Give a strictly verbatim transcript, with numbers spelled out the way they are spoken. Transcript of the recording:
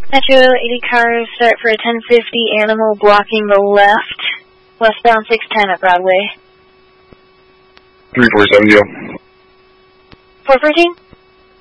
Metro eighty cars start for a ten fifty animal blocking the left. Westbound six ten at Broadway. three four seven zero. four fourteen?